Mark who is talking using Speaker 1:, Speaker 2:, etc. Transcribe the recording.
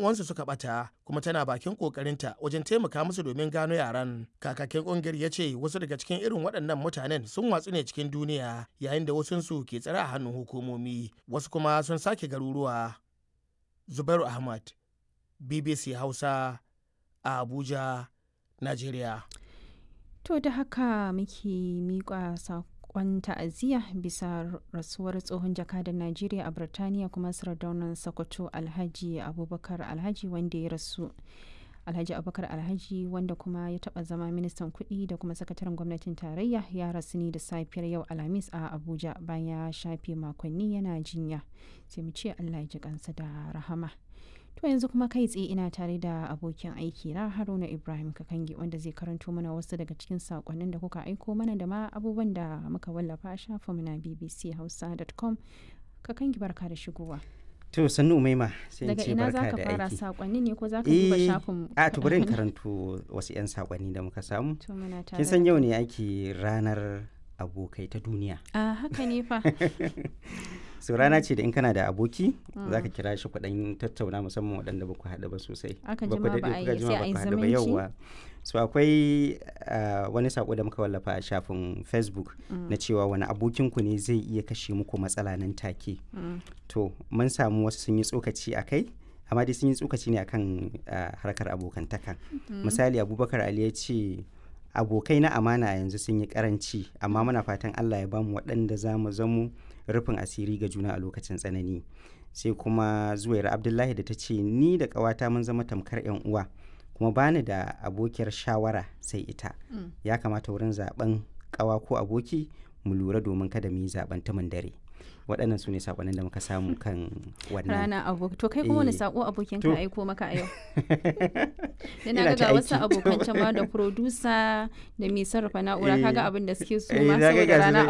Speaker 1: uwansu suka bata kuma tana bakin kokarinta wajen taimaka musu domin gano yaran. Kakakin kungiyar ya ce wasu daga cikin irin waɗannan mutanen sun watsu ne cikin duniya yayin da wasunsu ke tsare a hannun hukumomi, wasu kuma sun sake garuruwa. Zubairu Ahmad, BBC Hausa, a Abuja, Najeriya.
Speaker 2: To da haka muke miƙa saƙon ta'aziyya bisa rasuwar tsohon jakadan Najeriya a Birtaniya kuma Sardaunan Sokoto Alhaji Abubakar Alhaji wanda ya rasu. Alhaji Abubakar Alhaji wanda kuma ya taɓa zama ministan kuɗi da kuma sakataren gwamnatin tarayya ya rasu ne da safiyar yau Alhamis a Abuja bayan ya shafe makonni yana jinya. Sai mu ce Allah ya ji kansa da rahama. To yanzu kuma kai tsaye ina tare da abokin aiki na Haruna Ibrahim Kakangi wanda zai karanto mana wasu daga cikin sakonnin da kuka aiko mana da ma abubuwan da muka wallafa a shafinmu na bbchausa.com. Kakangi barka da shigowa.
Speaker 3: To sannu Umaima sai in
Speaker 2: Daga
Speaker 3: ce
Speaker 2: ina
Speaker 3: barka
Speaker 2: za ka
Speaker 3: da
Speaker 2: fara
Speaker 3: aiki.
Speaker 2: sakonni ne ko za ka duba shafin?
Speaker 3: A to bari in karanto wasu 'yan sakonni da muka samu.
Speaker 2: To muna tare.
Speaker 3: Kin san yau ne ake ranar abokai ta duniya.
Speaker 2: A haka ne fa.
Speaker 3: So rana ce da in kana da aboki za ka kira shi kuɗin tattauna musamman waɗanda ba ku haɗu ba sosai.
Speaker 2: Aka
Speaker 3: Ba ku
Speaker 2: jima
Speaker 3: daɗe
Speaker 2: ba a
Speaker 3: kuka
Speaker 2: yi
Speaker 3: jima
Speaker 2: sai
Speaker 3: ba
Speaker 2: a yi
Speaker 3: ku haɗu ba,
Speaker 2: zumunci.
Speaker 3: yauwa. So akwai wani sako da muka wallafa a shafin Facebook na cewa wani abokinku ne zai iya kashe muku matsala nan take. To mun samu wasu sun yi tsokaci a kai amma dai sun yi tsokaci ne akan harkar abokantaka. Misali Abubakar Ali ya ce abokai na amana yanzu sun yi karanci amma muna fatan Allah ya bamu waɗanda za mu zamo rufin asiri ga juna a lokacin tsanani. Sai kuma Zuwaira Abdullahi da ta ce ni da ƙawata mun zama tamkar 'yan uwa kuma bani da abokiyar shawara sai ita. Ya kamata wurin zaben ƙawa ko aboki mu lura domin kada mu yi zaben tumin dare. Waɗannan su ne saƙonin da muka samu kan wannan.
Speaker 2: Rana aboki. To kai kuma wani sako abokin ka
Speaker 3: To.
Speaker 2: aiko maka a yau? Da na
Speaker 3: Ina ta
Speaker 2: ga wasu
Speaker 3: aiki.
Speaker 2: abokan can ma da producer da mai sarrafa na'ura
Speaker 3: Eh.
Speaker 2: kaga abin da suke so
Speaker 3: Eh,
Speaker 2: ma
Speaker 3: na ga
Speaker 2: saboda
Speaker 3: gasu
Speaker 2: rana
Speaker 3: nan